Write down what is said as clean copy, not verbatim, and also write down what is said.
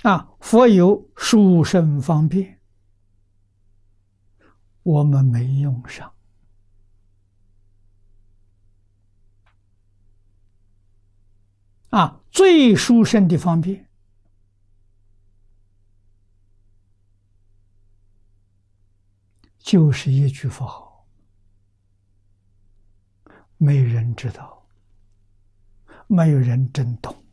佛有殊胜方便，我们没用上。最殊胜的方便，就是一句佛号，没人知道，没有人真懂。